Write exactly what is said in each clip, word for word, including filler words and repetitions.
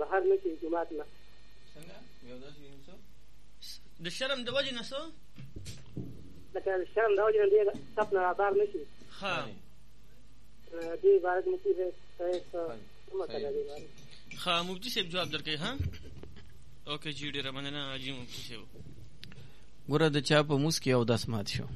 بهر نه شي جومات نه. څنګه یو داسې څه د شرم د وجې نه څه لکه د شرم د وجې نه دې صف نه رابار نه شي. ښه دې عبارت مفتي صاحب څه مطلب دی؟ ښه مفتي صاحب جواب درکوي. ها اوکې جی ډېره مننه حاجي مفتي صاحب. ګوره د چا په موس کې اودس مات شو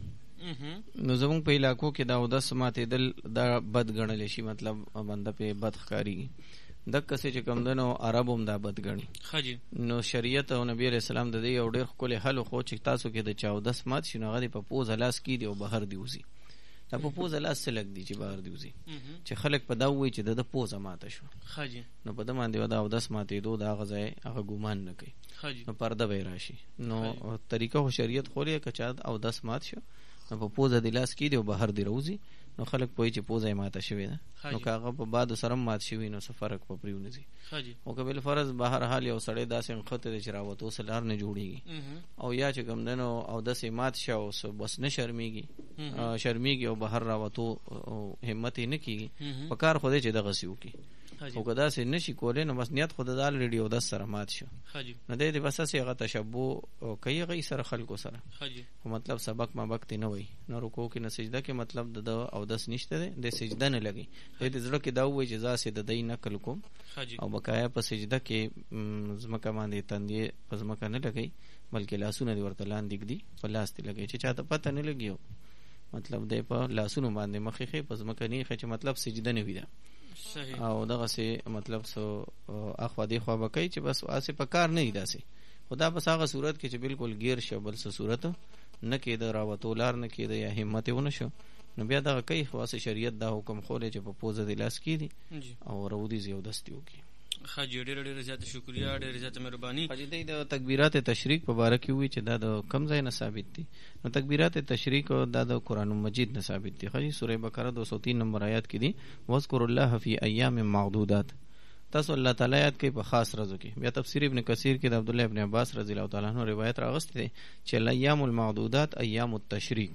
نو زمونږ په علاقو کې دا اودس ماتېدل دا بد ګڼلی شي، مطلب بنده پې بد ښکارېږي. دقسې چې کوم دی نو عرب هم دا بد ګڼي. نو شریعت او نبي علیه السلام د دې یو ډېر ښکلی حل وښود چې تاسو کې د چا اودس مات شي نو هغه دې په پوزه لاس کېږدي او بهر دې وځي. دا په پوزه لاس څه لږ دي چې بهر دې وځي، چې خلک په دا ووایي چې د ده پوزه ماته شوه نو په ده باندې به د اودس ماتېدو د هغه ځای هغه ګمان نه کوي، نو پرده به یې راشي. نو طریقه خو شریعت خولې که چا اودس مات شو نو په پوزه دې لاس کېږدي او بهر دې راوځي نو خلک پوهي چې پوزه یې ماته شوې ده. نو که هغه په بادو سره هم مات شوي نو څه فرق به پرې ونه ځي. او که بالفرض بهر حال یو سړی داسې نښتی دی چې راوتو څه لار نه جوړېږي او یا چې کوم دی نو اودس یې مات شه او بس نه شرمېږي شرمېږي او بهر راوتو همت یې نه کېږي، په کار خو دی چې دغسې وکړي. خو که داسې نه شي کولی نو بس نیت خو د الریډي اودس سره مات شو نو دی دې بس هسې هغه تشبو کوي هغوی سره خلکو سره، خو مطلب سبق مبق دې نه وایي. نو رکوع کې نه سجده کې مطلب د ده اودس نشته دی، د سجده نه لګي. دی د زړه کې دا ووایي چې زه هسې د دی نقل کوم او بقایا په سجده کې ځمکه باندې تندې په ځمکه نه لګوي بلکې لاسونه دې ورته لاندې ږدي، په لاس دې لګوي چې چاته پته نه لګي. مطلب دی په لاسونو باندې مخ یې ښي په ځمکه نه یې چې مطلب سجده نه وي ده او دغسې مطلب سو اخوا دې خوا به کوي چې بس هسې په کار نه وي داسې. خو دا بس هغه صورت کې چې بالکل ګیر شو بل څه صورت نه کېده، راوتو لار نه کېده یا همت یې ونه شو نو بیا دغه کوي. خو هسې شریعت دا حکم خولی چې په پوزه دې لاس کېږدي او راودیځي اودس دې وکړي. حاجي ډېره ډېره زیاته شکریه، ډېره زیاته مهرباني. حاجي دی د تکبیرات تشریک په باره کې ووایي چې دا د کم ځای نه ثابت دي. نو تکبیرات تشریک دا د قرآن مجید نه ثابت دي. حاجي سورہ بقره دو سو تین نمبر آیات کې دي واذکروا الله فی ایام معدودات. تاسو الله تعالی یاد کوي په خاص ورځو کې. بیا تفسیر ابن کثیر کې د عبدالله ابن عباس رضی الله تعالی عنہ روایت راغستی دی چې ایام المعدودات ایام التشریک.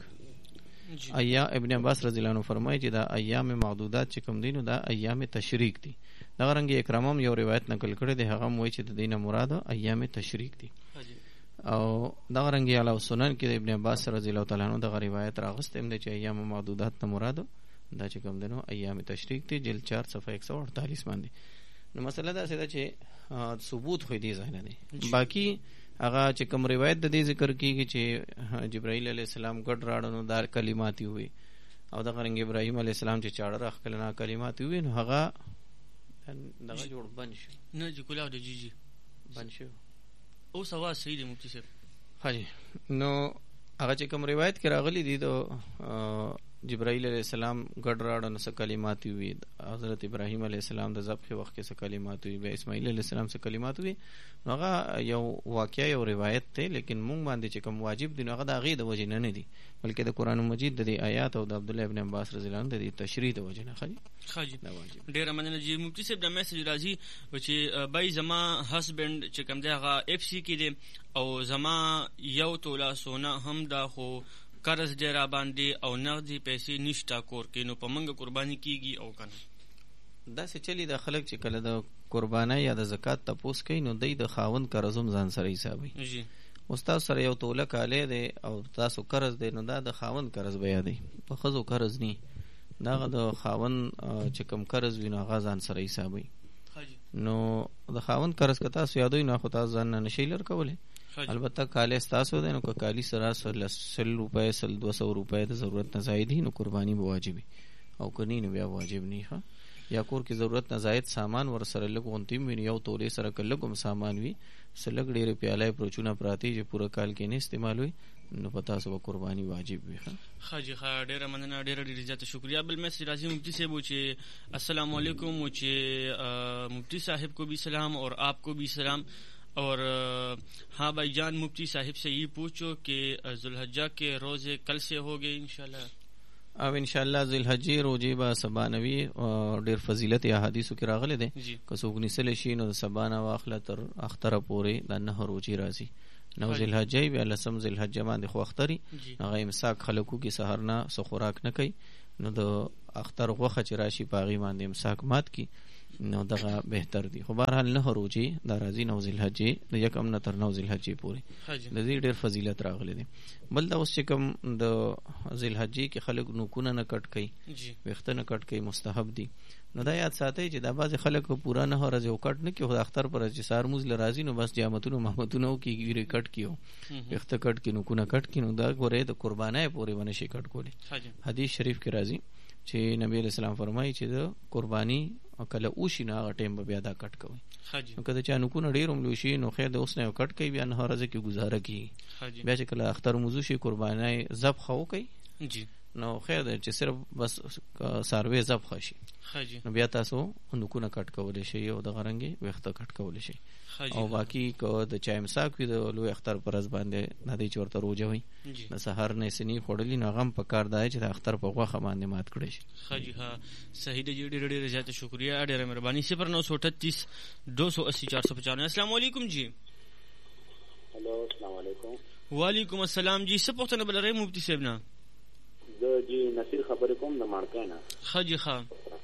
ایا ابن عباس رضی الله عنه فرمایي چې دا ایام معدودات چې کوم دي نو دا ایام تشریک دي. دغه رنګ اکرامم یو روایت نقل کړی دی، هغه هم وایي چې د دې نه مراد ایام تشریک دي. او دغه رنګ علاوه سنن کې د ابن عباس رضی الله تعالی عنه دغه روایت راغستی هم دی چې ایام معدودات نه مراد دا چې کوم دی نو ایام تشریک دي، جلد چار صفحه ایک سو اڑتالیس باندې. نو مسله داسې ده چې ثبوت خو دې ځای نه دی. باقي هغه چې کوم روایت د دې ذکر کېږي چې جبرائیل علیه السلام ګډ راړه نو دا کلمات یې ووي او دغه رنګ ابراهیم علیه السلام چې چاړه راښکله نه کلمات یې ووي نو هغه دغه جوړ بند شو نه جی کلاو دی جی جی بند شو. اوس اواز صحیح دی مفتي صاحب. حاجي نو هغه چې کوم روایت کې راغلی دي د جبرائیل علیہ السلام ګډ راړه نو څه کلمات وي، حضرت ابراهیم علیہ السلام د ذبح وخت کې څه کلمات وي، بیا اسماعیل علیہ السلام څه کلمات وي. نو هغه یو واقعه یو روایت دی، لیکن مونږ باندې چې کوم واجب دي نو هغه د هغې د وجې نه نه دي بلکې د قرآن مجید د دې آیات او د عبدالله ابن عباس رضی الله عنه د دې تشریح د وجې نه. ښه دا واجب. ډېره مننه جی مفتي صاحب. دا میسج راځي چې بای زما هسبینډ چې کوم دی هغه اف سی کې دی او زما یو توله سونه هم دا خو قرض دی را باندې او نغدي پیسې نشته کور کې، نو په منګه قرباني کیږي او کنه؟ داسې چلی د خلک چې کله د قربانۍ یا د زکات تپوس کوي نو دی د خاوند قرض هم ځان سره حسابوي. اوس تاسو سره یو توله کالی دی او تاسو قرض دی نو دا د خاوند قرض به یادوي، په ښځو قرض نه، دغه د خاوند چې کوم قرض وي نو هغه ځان سره حسابوي. نو د خاوند قرض که تاسو یادوي نو خو تاسو ځان نه نشئ لر کولی. البته کالی ستاسو دی نو که کالی سره سل روپۍ سل دوه سوه روپۍ د ضرورت نه زاید وي نو قرباني به واجب وي او که نه نو بیا واجب نه ښه. یا کور کې ضرورت نه زاید سامان ور سره لږ غونتې وي نو یو تولې سره که لږ هم سامان وي څه لږ ډېرې پیاله پروچونه پراته چې پوره کال کې نه استعمال وي نو په تاسو به قرباني واجب وي. ښه جي ښه ډېره مننه، ډېره ډېره زیاته شکریہ. بل میسج راځي مفتی صاحب چې السلام علیکم، چې مفتی صاحب کو بھی سلام اور آپ کو بھی سلام. اور ہاں بھائی جان مفتی صاحب سے یہ پوچھو کہ ذوالحجہ کے روزے کل سے ہو گئے انشاءاللہ؟ او انشاءاللہ ذوالحجې روزې به سبا نه وي، ډېر فضیلت یا حدیثو کې راغلی دی که څوک نیسلی شي نو د سبا نه واخله تر اختره پورې دا نهه روزې راځي. نو ذوالحجې بیا لسم ذوالحجه باندې خو اختري هغه امساک خلکو کې سحر نه څه خوراک نه کوي نو د اختر غوښه چې راشي په هغې باندې امساک مات کي نو دغه بهتر دي. خو بهرحال نه روزي د راځي نو ذل حجې د یکم نه تر نو ذل حجې پورې د دې ډېر فضیلت راغلی دی. بل دا اوس چې کوم د ذل حجې کې خلک نوکونه نه کټ کوي ویښته نه کټ کوي مستحب دي. نو دا یاد ساتئ چې دا بعضې خلک پوره نه ورځې او کټ نه کړي خو د اختر پر ورځ چې سهار مونځ له راځي نو بس جامتونو محمتونه وکړي ګیرې کټ کړي ویښته کټ کړي نوکونه کټ کړي نو دا ګورئ د قربانۍ پورې ونه شي کټ کولی. حدیث شریف کې راځي چې نبی علیہ السلام فرمایي چې د قرباني کله اوشي نو هغه ټایم به بیا دا کټ کوئ. نو که د چا نوکونه ډېر هم لوی شي نو خیر د اوس نه یو کټ کوي بیا نه ورځې کې ګزاره کېږي. بیا چې کله اختر موضوع شي قربانۍ ذبحه وکړئ نو خیر دی چې صرف بس څاروی ذبحه شي نو بیا تاسو نوکونه کټ کولی شئ او دغه رنګې ویښته کټ کولی شئ. او باقي که د چا امساک وي د لوی اختر په ورځ باندې نه دی چې ورته روژه وي د سهار نه سني خوړلي نو هغه هم په کار دی چې د اختر په غوښه باندې مات کړی شي. ښه جي ها صحیح دی جی ډېره ډېره زیاته شکریہ ډېره مهرباني. صفر نو سو اٹھتیس دو سو اسی چار سو پچانوے. السلام علیکم جی. ہلو السلام علیکم. وعلیکم السلام جی. څه پوښتنه بل لرئ مفتي صاحب نه؟ زه جی نصیر خبرې کوم د مارکا نه. ښه جي ښه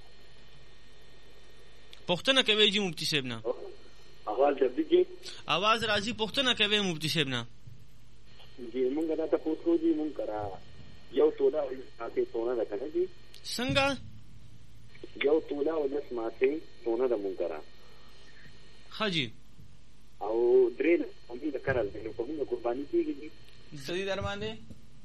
پوښتنه کوي جی مفتي صاحب نه؟ आवाज درځي جی؟ आवाज راځي. پوښتنه کوي مفتي صاحب نه؟ جی مونږ دا تاسو کو جی مونږ کرا یو تولا ماته سونا ده کنه جی؟ څنګه یو تولا ولس ماته سونا ده مونږ کرا. ښه جی. او درې مونږ د کارل د کومه قرباني کیږي جی؟ سړي در باندې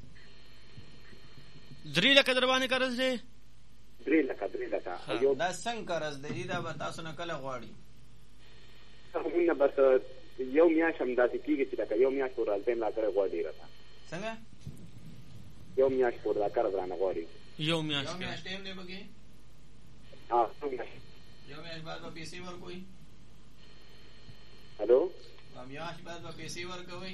درې لکه در باندې قرض دی؟ درې لکه درې لکه. دا څنګه قرض دی دا به تاسو نه کله غواړي؟ مونږ بس یو میاشت هم داسې کېږي چې لکه یو میاشت پورې هلته ملا کړی غواړي راته. څنګه؟ یو میاشت پورې دا قرض رانه غواړي. یو میاشت یو میاشت ټایم دی پکې؟ ها یو میاشت. یو میاشت بعد به پیسې ورکوئ؟ هلو یو میاشت بعد به پیسې ورکوئ؟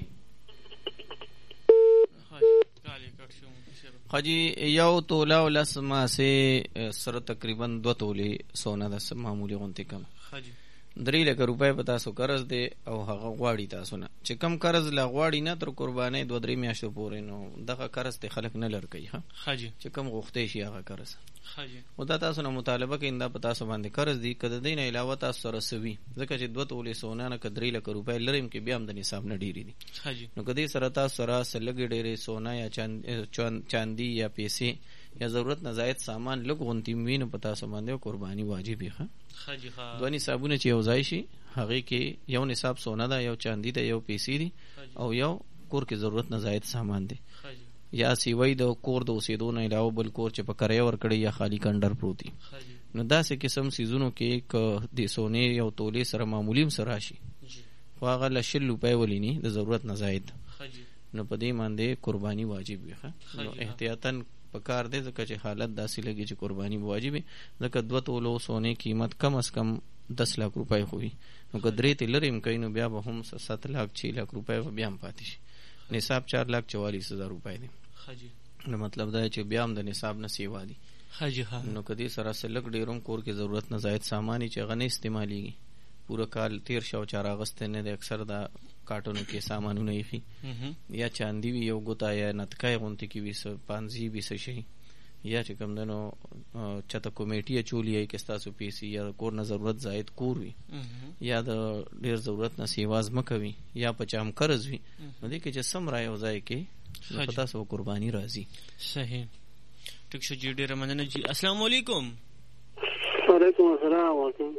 خجی یو توله او لس ماسې سره تقریبا دوه تولې سونه ده معمولي غونتې کم درې لکه روپۍ به تاسو قرض دی او هغه غواړي تاسو نه چې کم قرض لا غواړي نه تر قربانۍ دوه درې میاشتو پورې نو دغه قرض ته خلک نه لر کوي. ښه چې کم غوښتی شي هغه قرض خو دا تاسو نه مطالبه کوي دا په تاسو باندې قرض دی که د دې نه علاوه تاسو سره څه وي ځکه چې دوه تولې سونه نه که درې لکه روپۍ لرئ کې بیا هم د نصاب نه ډېرې دي. نو که دې سره تاسو سره څه لږې ډېرې سونه یا چاندي یا پیسې یا ضرورت نه زاید سامان لږ غونتې وي نو په تاسو باندې قرباني واجب وي. ښه دوه نصابونه چې یو ځای شي هغې کې یو نصاب سونه ده یو چاندي ده یو پیسې دي او یو کور کې ضرورت نه زاید سامان دی یا سیوی د کور د اوسېدو نه علاوه بل کور چې په کرایه ورکړی یا خالی کنډر پروت وي. نو داسې قسم څیزونو کې که د سونې یو تولې سره معمولي هم څه راشي خو هغه له شل روپۍ ولیني د ضرورت نه زاید نو په دې باندې قرباني واجب وي. نو احتیاطاً په کار دی ځکه چې حالت داسې لګي چې قرباني به واجب وي ځکه دوه تولو سونې قیمت کم از کم دس لاک روپۍ خو وي نو که درې تې لرې هم کوي نو بیا به هم سات لاک چې لاک روپۍ به بیا هم پاتې شي. نصاب چار لاک چوالیس هزار روپۍ دی نو مطلب دا چې بیا هم د نصاب نه سیوا دي. نو که دې سره څه لږ ډېر هم کور کې ضرورت نه زاید سامان چې هغه نه استعمالېږي پوره کال تیر شو او چار اغستی نه دی اکثر دا کارټونو کې سامانونه ایښي یا چاندي وي یو ګوته یا نتکای غونتې کې وي څه پانځي وي څه شي یا چې کوم دی نو چاته کمیټي اچولي یی کې ستاسو پیسې یا کور نه ضرورت زاید کور وي یا د ډېر ضرورت نه سیوا ځمکه وي یا په چا هم قرض وي نو دې کې چې سم را یو ځای کې نو په تاسو قرباني راځي. صحیح ټیک شو جی ډېره مننه جی. السلام علیکم. وعلیکم السلام.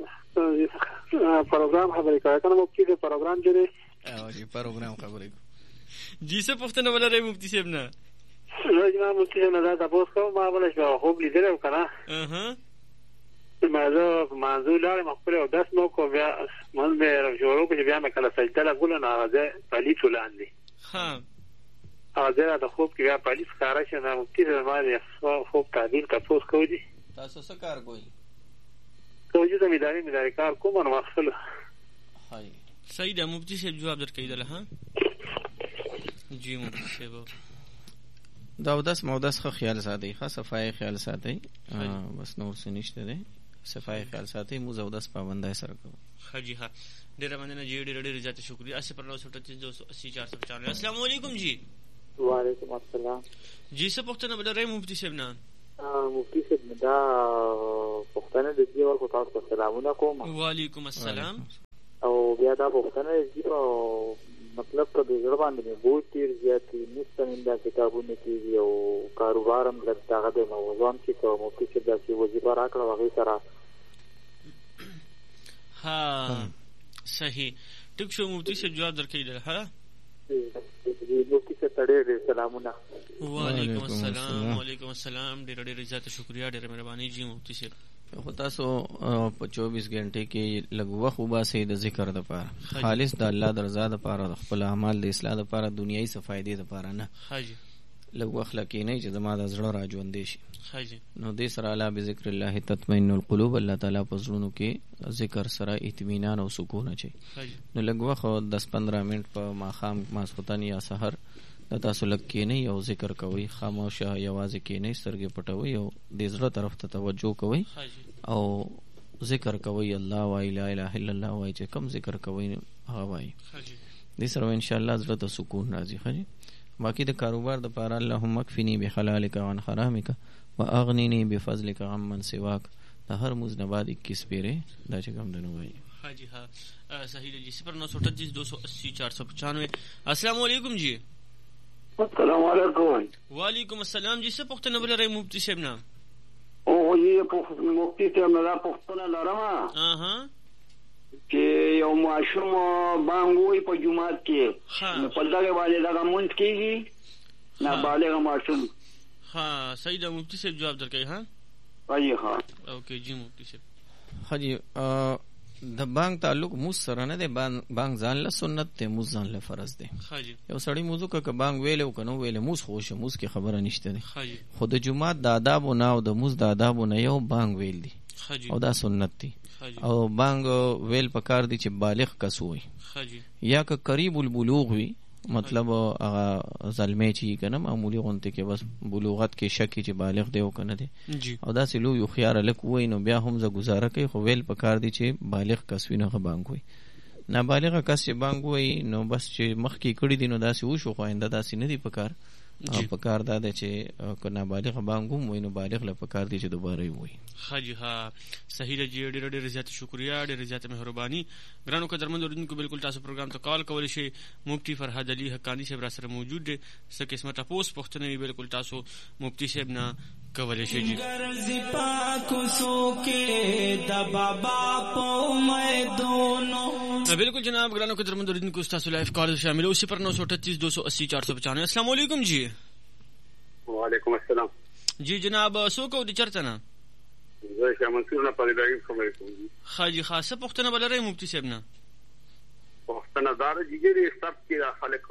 پروګرام خبرې کوي کنه مفتي صاحب پروګرام جوړي او جی پروګرام خبرې کو جی څه پوښتنه ولرئ مفتي صاحب نه؟ زه جناب مفتي صاحب نه دا تاسو کوم ما ولې شو خوب لیدل کنه اها ما زه منځو لاره مخبره او داس نو کو بیا مون به جوړو کې بیا مې کله سجده لا ګول نه راځي پالي چولاندې ها اځه دا خوب کې بیا پالي ښکارا شي نه مفتي صاحب ما دې خوب تعبیر تاسو کوی دي تاسو څه کار کوئ؟ توجه زمینداری میداری کار کوم نو مخفل. هاي صحیح ده مفتي صاحب جواب درکړی ده. ها جی مفتي صاحب دا اودس مودس خو خیال ساتي ښه صفای خیال ساتي بس نور څه نشته ده صفای خیال ساتي مو زودس پابندای سره کوو. ښه جی ها ډېره مننه جی ډېر ډېر زیات شکریہ. اسی پر نو سو اٹھتیس دو سو اسی چار سو پچانوے. السلام علیکم جی. وعلیکم السلام جی څه پوښتنه بل رہے مفتي صاحب نه؟ مفتي صاحب دا پښتنه د دې ورکو تاسو ته سلامونه کوم. وعلیکم السلام. او بیا دا پښتنه دې په مطلب په دې ځړ باندې بوج تیر زیاتې نستنین دا کتابونه کېږي او کاروبار هم لږ دغه د موضوعان کې که مفتي صاحب داسې وظیفه راکړه هغې سره ها صحیح ټیک شو مفتي صاحب جواب درکوي. ها مفتي صاحب ته ډېر ډېر سلامونه. وعلیکم السلام. وعلیکم السلام. ډېر ډېر زیاته شکریا، ډېره مهرباني جی مفتي صاحب. خو تاسو په چوبیس غنټې کې لږ وخت وباسئ د ذکر دپاره، خالص د الله د رضا دپاره، د خپل اعمال د اصلاح دپاره، دنیایي څه فایدې دپاره نه. لږ وخت لکېنئ چې زما د زړه را ژوندی شي. نو دې سره الا بذکر الله تطمئن القلوب، الله تعالی په زړونو کې ذکر سره اطمینان او سکون اچوي. نو لږ وخت دس پندرہ منټ په ماښام ماسخوتن یا سحر د تاسو لږ کېنئ او ذکر کوئ، خاموشه یوازې کېنئ، سترګې پټوئ او د زړه طرف ته توجه کوئ او ذکر کوئ، الله وایي، لا اله الا الله وایي، چې کم ذکر کوئ هغه وایي. دې سره انشاءالله زړه ته سکون راځي. ښه باقي د کاروبار دپاره اللهم اکفني بحلالک عن حرامک واغنني بفضلک عمن سواک د هر موز نه بعد اکیس پیرے دا چې کوم دنو وایي. हाँ जी हाँ सही है जी. सिफर नौ सौ अट्ठाईस दो सौ अस्सी चार सौ पचानवे. अस्सलाम वालेकुम जी. अस्सलाम वालेकुम. वालेकुम अस्सलाम जी. से पुख्तन बोल रहे मुफ्ती साहब ना? ओ ये मुफ्ती साहब ना पुख्तन लरमा. हाँ हाँ कि यो माशूम बांगोई पर जुमात के पल्ला के वाले लगा मुंत कीगी ना बाले का माशूम. हाँ सही है मुफ्ती साहब जवाब दर के. हाँ भाई हाँ ओके जी मुफ्ती साहब. हाँ जी د بانک تعلق موز سره نه دی، بانک ځان له سنت دی، موز ځان له فرض دی. یو سړی موزو که بانک ویلو که نو ویلو موز خوشه، موز کې خبره نشته دی. خو د جمعات د آدابو نه او د موز د آدابو نه یو بانک ویل دی او دا سنت دی. او بانک ویل پکار دی چې بالغ کس وي یا که قریب البلوغ وي، مطلب هغه ظلمه چې کنه معمولی غونته کې بس بلوغت کې شک چې بالغ دی او کنه دی او دا سلو یو خيار لک وای نو بیا هم ز گزاره کوي. خو ویل پکار دی چې بالغ کس وینه غ بانګ وي، نابالغ کس چې بانګ وي نو بس چې مخ کې کړي دي نو داسې وشو، خو آینده داسې نه دی پکار. پکار دا دی چې که نابالغ بانګ هم وي نو بالغ له پکار دی چې دوباره وي. ها جی ها صحیح دی. ډېر ډېر زیات شکریا، ډېر زیات مهرباني. ګرانو قدرمن اوریدونکو بالکل تاسو پروګرام ته کال کولی شئ. مفتی فرهاد علي حقانی صاحب را سره موجود دی. څه قسمه تاسو پوښتنه وي بالکل تاسو مفتی صاحب نه کولی شئ. جی ګرځي پاکو سو کې د بابا په میدونو. بالکل جناب ګرانو قدرمن اوریدونکو تاسو لایف کال شامل اوسئ پر نو سو اٹھتیس دو سو اسی چار سو پچانوے. السلام علیکم جی. وعلیکم السلام جی جناب سو کو د چرته نه زه شاه منصور نه پاره دایي کوم کوم. خاجي خاصه پښتنه بلره مفتی صاحب نه پښتنه دار جګری سب کې خلک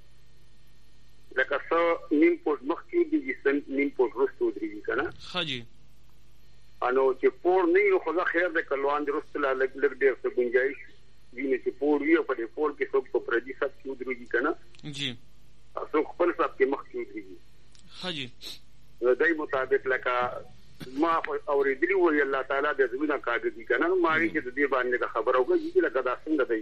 لکه څو نیم پوز مخ کې دي چې نیم پوز رستو دي کنه. خاجي انو چې پور نه یو خدا خیر د کلوان درست لا لګ لګ ډیر څه گنجائش دي چې پور وی په دې پور کې څوک په پردي سب کې ودرېږي کنه. جی تاسو خپل سب کې مخ کې ودرېږي. خاجي دای مطابق لکه ما اوریدلی وی الله تعالی د زمينه کاږي کنه. ما یې چې د دې باندې خبرو کوي چې لکه دا څنګه دی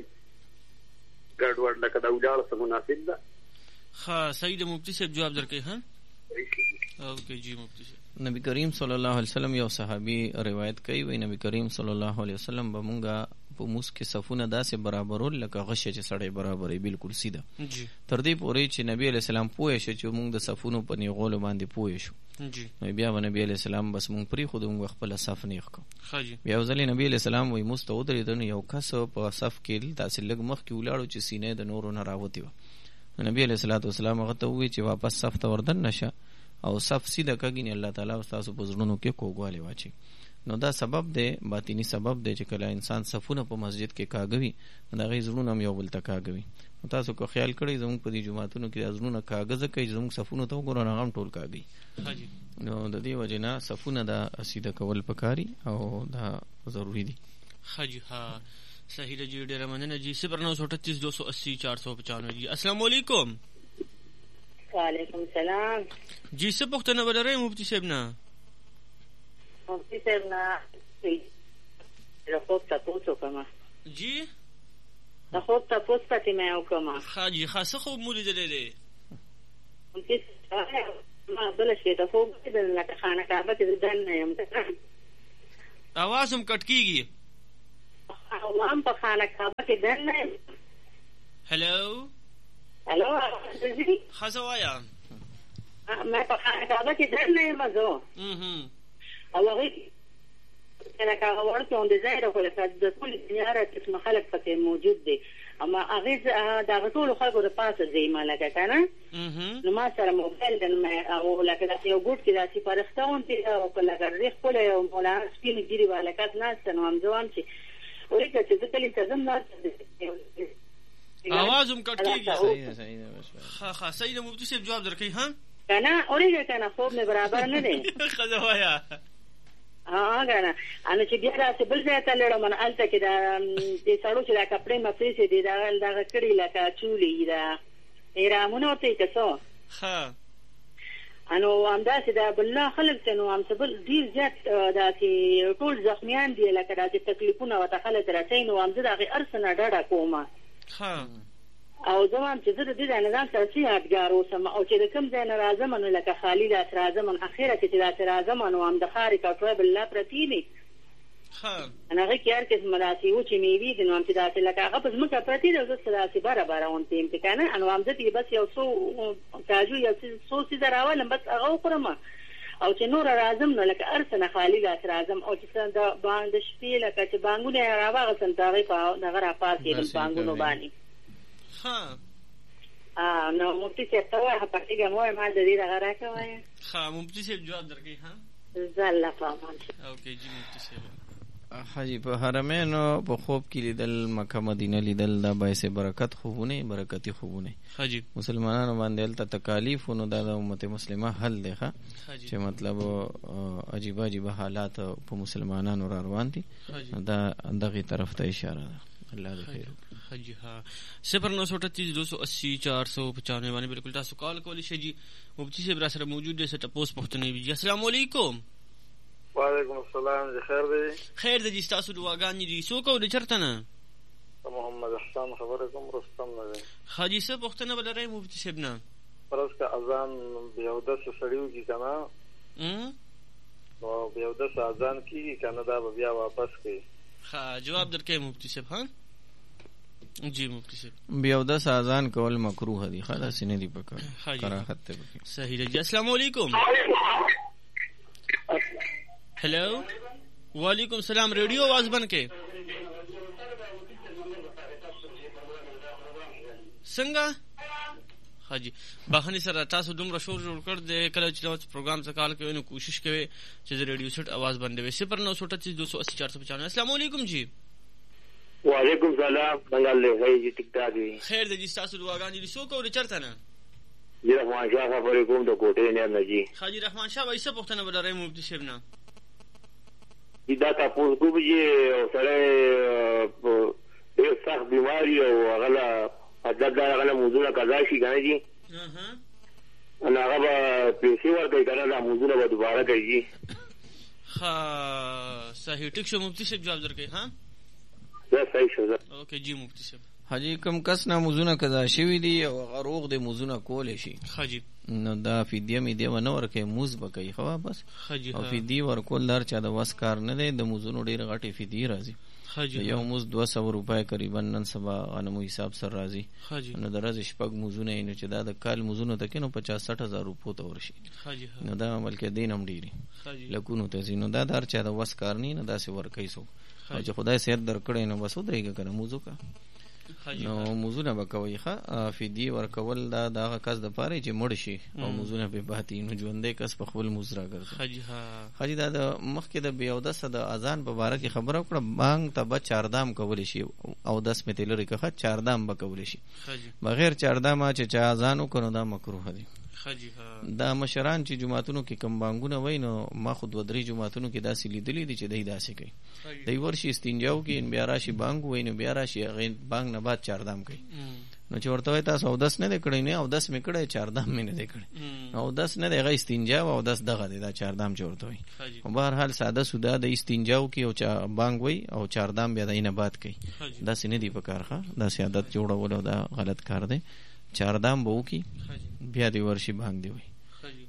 ګډوډ لکه دا وډاله سم مناسب ده. ها صحیح د مفتی صاحب جواب درکې. ها اوکې جی مفتی صاحب. نبی کریم صلی الله علیه وسلم یو صحابي روایت کوي، وی نبی کریم صلی الله علیه وسلم به مونږه په موس کې صفونه داسې برابرول لکه غشه چې سړی برابرې بالکل سیده. تر دې پورې چې نبی علیہ السلام پوه شو چې مونږ د صفونو په نیغولو باندې پوه شو. نو بیا و نبی علیہ السلام بس مونږ پرې خو مونږ خپل صف نیغ کو. بیا ځلې نبی علیہ السلام وی مستود لري یو کس په صف کې داسې لګ مخ کې ولاړو چې سینې د نورو نه راوتی و. نبی علیہ الصلوۃ والسلام هغه ته وی چې واپس صف ته وردن نشه او صف سیده کګینه الله تعالی تاسو په زړونو کې کوګواله واچي. نو دا سبب دی، باطینی سبب دی چې کله انسان صفونه په مسجد کې کاږي دا غي زړونه هم یو بل ته کاږي. تاسو کو خیال کړئ زموږ په دې جمعاتونو کې زړونه کاغذ کوي، زموږ صفونه ته وګورئ هغه ټول کاږي. نو د دې وجنه صفونه دا سیده کول پکاري او دا ضروری دي. حاجی ها صحیح دی. ډیر مننه جی. صفر نو سو اٹھتیس دو سو اسی چار سو پچانوے. جی السلام علیکم. وعلیکم السلام جی. څه پوښتنه ولرئ مفتی صاحب نه؟ مفتی صاحب نه خوب تاسو کومه جی د خوب تاسو پاتې مې وکړم. حاجی خاصه خوب مو لیدلې ده؟ مفتی ما بل شي ته خوب د لکه خانه کعبه کې دن نه يم اواز هم کټ کیږي او هم په خانه کعبه کې دن نه. هلو هلو خزوایا ما په خانه کعبه کې دن نه یم زه اها او هغه انا كان ورته عند زايره ولا د ټول زیاره قسم خلک پکې موجود دي اما هغه دا ټول خلکو د پاسه زي مالکه کنه نو ما سره موبایل د او لکه دا یو ګوټ کې دا چې پرختون ته او کله غري خپل یو مولا سپین ګيري والکات ناس نو هم ځوان چې ورته چې د کلی تزم ناس اوازم کټ کیږي صحیح صحیح ها ها صحیح مفتي صاحب جواب درکې ها کنه اورېږي کنه خوب نه برابر نه دی خزوایا ها کنه انا چې بیا راځي بل ځای ته لړم نه الته کې دا د سړو چې دا کپړې مفرې سي دي دا دا کړي لکه چولې دا ایرامونه ته کسو ها انو همداسې دا بل خلک ته نو هم سبل ډیر زیات داسې ټول زخمیان دي لکه داسې تکلیفونه وته خلک راځي نو هم زه دغه ارسنه ډډه کومه ها او زمان چې زه د دې نه ځان سره یادګار اوسم او چې کوم ځای نه راځم نو لکه خالی لاس راځم اخیره کې چې لاس راځم نو هم د خاري کټوي بل پرتی نه ها انا هغه کار کې ملاسي و چې میوي د نو هم چې داسې لکه هغه په زمکه پرتی د زړه سره برابر اون تیم کې کنه انو هم دې بس یو څو کاجو یو څو سي دراولم بس هغه خورم او چې نور راځم نو لکه ارسنه خالی لاس راځم او چې څنګه باندې شپې لکه چې بانګونه راوغه سنتاري په دغه را پاتې د بانګونو باندې ها ا نو مفتي څه ته واه پاتې ګموي ما د دې دغه راکوي ها مفتي څه جواب درکې ها زله فهمان اوکې جی مفتي څه حاجی په حرمینو په خوب کې لیدل مکه مدینه لیدل دا باعث برکت خوبونه برکتی خوبونه حاجی مسلمانانو باندې ته تکالیف نو د امت مسلمه حل دی ښه چې مطلب عجیب عجیب حالات په مسلمانانو را روان دي دا دغه طرف ته اشاره ده. الله دې خیر حاجی ها صفر نو سو اٹھتیس دو سو اسی چار سو پچانوے باندې بالکل تاسو کال کولی شئ جی مفتی صاحب را سره موجود دي ست پوس پختنی جی السلام علیکم. وعلیکم السلام جی خیر دی خیر دی تاسو دعاګانې دي سو کو د چرته نه محمد احسان خبره کوم رستم نه حاجی صاحب پختنه بلره مفتی صاحب نه پرس کا اذان بیاوده سړیو کی کنه ام نو بیاوده اذان کی کنه دا بیا واپس کی ها جواب درکې مفتی صاحب ها جی مفتی صاحب بیاوده اذان کول مکروه دي خلاص نه دی پکار کراهت ته صحیح دی. السلام علیکم. हेलो वालेकुम सलाम. रेडियो आवाज बन के څنګه हाजी بهاني سره تاسو دومره شور جوړ کړ دې کله چې پروګرام څخه کال کوي نو کوشش کوي چې ریډیو سیټ आवाज بند وي. صفر نو سو اٹھتیس دو سو اسی چار سو پچانوے. السلام علیکم جی. وعلیکم السلام. څنګه لې جی ټیک ټاک دی. خیر دې تاسو دعاګانې دي سو کو د چرته نه جی رحمان شاه خبرې کوم د کوټې نه نه جی. حاجی رحمان شاه وایي څه پوښتنه ولرئ مفتی صاحب نه دا تاسو کو به سره ډېر سخت بیماری او هغه حضرت دا هغه موضوع قضا شي کنه جی. اها انا هغه پیسې ورکړي کنه دا موضوع به دوباره کوي جی. ها صحیح ټیک شو مفتی صاحب جواب درکې ها زه صحیح شو. اوکې جی مفتی صاحب. حاجی کم کس نه موزونه قضا شوی دی او غروغ د موزونه کول شي حاجی نو دا فدیه می دی ونه ورکه موز بکای خو بس حاجی او فدیه ورکول لار چا د وس کار نه دی د موزونو ډیر غټي فدیه راځي حاجی یو موز دو سو روپے تقریبا نن سبا انمو حساب سره راځي نو درز شپږ موزونه نه چې دا د کال موزونه ته کینو پچاس ساٹھ هزار روپو ته ورشي حاجی نو دا عمل کې دینم ډیری لکونو ته زینو دا دار چا د وس کار نه دا سه ورکای سو چې خدای صحت درکړي نو بس ودرېګه کنه موزو کا نو موزونه بکوي ښه فدیه ورکول دا دغه کس د پاره چې مړ شي او موزونه به پاتې نو ژوندې کس په خپل موز راګرځي حاجی ها حاجی دا د مخکې د بیاوده صد اذان په باره کې خبره کړه بانګ ته به چاردام کول شي او دس متل لري که چاردام به کول شي بغیر چاردام چې چا اذان وکړو دا مکروه دي حاجی ها دا مشران چې جمعاتونو کې کم بانګونه وای نو ما خود ودري جمعاتونو کې داسې لیدلې دي چې دای داسې کوي دای ورشي استنجاو کې ان بیا راشي بانګ وای نو بیا راشي غین بانګ نه بعد چاردام کوي نو چې ورته تاسو او دس نه کړی نه او دس می کړی چاردام می نه کړی او دس نه دی غي استنجا او دس دغه دی دا چاردام چورته وي په بهر حال ساده سودا د استنجاو کې او چا بانګ وای او چاردام بیا دینه بعد کوي داسې نه دی په کارخه دا سیادت جوړول دا غلط کار دی چاردام بو کی بیا دی ورشي بانګ دی وي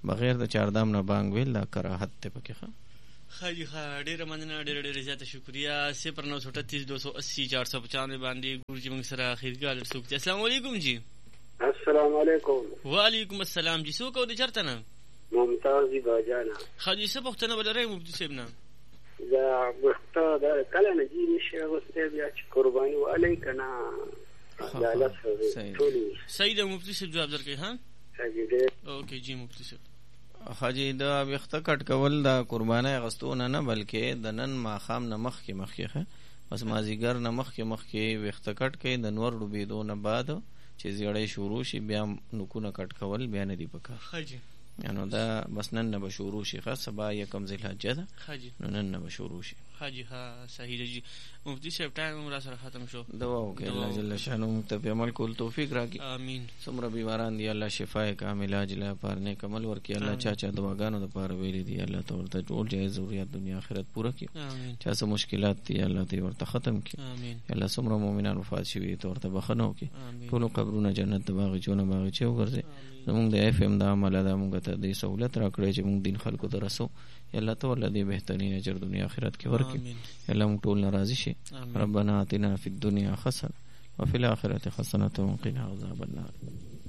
بغیر د چاردام نه بانګ ویل دا کراهت ته پکې ښه. خاجي ښه ډېره مننه، ډېره ډېره زیاته شکریہ. صفر نو سو اٹھتیس دو سو اسی چار سو پچانوے باندې ګور جی موږ سره اخیرګاه څوک دي. السلام علیکم جی. السلام علیکم. وعلیکم السلام جی. څوک او د چرته نه؟ ممتاز باجانا. خاجي څه پوښتنه ولرئ مفتي صاحب نه؟ دا وخته دا کله نه جی نشه غوسته بیا چې قرباني وعلی کنه دا صحیح ده مفتي صاحب جواب درکړي. ها صحیح ده. اوکې جی مفتي صاحب. حاجی دا وخته کټ کول دا قربانه غستونه نه بلکې د نن ماخام نه مخ کې مخ کې بس مازیګر نه مخ کې مخ کې وخته کټ کې د نور ډوبېدو نه بعد چې زیړې شروع شي بیا نکونه کټ کول بیا نه دی پکار. حاجی یعنی دا بس نن نه به شروع شي خاص سبا یکم ذی الحجه ده. حاجی نو نن نه به شروع شي. حاجی ها صحیح ده جی. مفتی صاحب ټایم را سره ختم شو. دعا وکړه الله جل شانو موږ ته په عمل کول توفیق راکړي. امين. څومره بیماران دي الله شفای کامل عاجله پر نیک عمل ورکړي. الله چا چا دعاګانو د پاره ویلي دي الله ته ورته ټول جای ضرورت دنیا آخرت پوره کړي. امين. چا څه مشکلات دي الله ته ورته ختم کړي. امين. الله څومره مؤمنان وفات شوي ته ورته بخنو کړي. ټول قبرونه جنت د باغچونه باغچې وګرځي. زموږ د اف ام د عمل د موږ ته د سہولت راکړي چې موږ دین خلکو ته رسو. الله تعالی دې بهترین اجر دنیا آخرت کې ورکړي. الله موږ ټول ناراضي شي. ربنا آتنا فی الدنيا حسنه وفي الاخره حسنه وقنا عذاب النار.